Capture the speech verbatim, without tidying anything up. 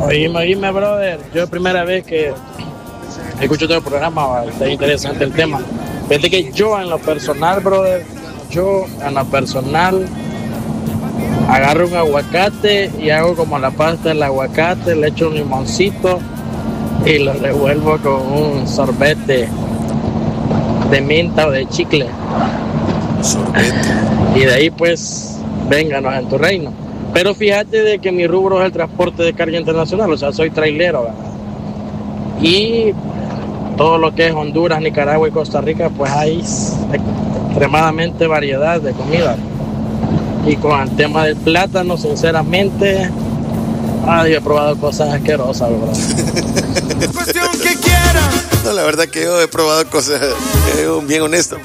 Oíme, oíme, brother. Yo es primera vez que escucho todo el programa, ¿va? Está interesante el tema. Fíjate que yo en lo personal, brother, yo en lo personal agarro un aguacate y hago como la pasta del aguacate, le echo un limoncito y lo revuelvo con un sorbete de menta o de chicle. Sorbete. Y de ahí pues, vénganos en tu reino. Pero fíjate de que mi rubro es el transporte de carga internacional, o sea, soy trailero, ¿verdad? Y todo lo que es Honduras, Nicaragua y Costa Rica, pues hay extremadamente variedad de comida. Y con el tema del plátano, sinceramente, ay, he probado cosas asquerosas, ¿verdad? Cuestión que quiera. No, la verdad que yo he probado cosas, eh, bien honesto.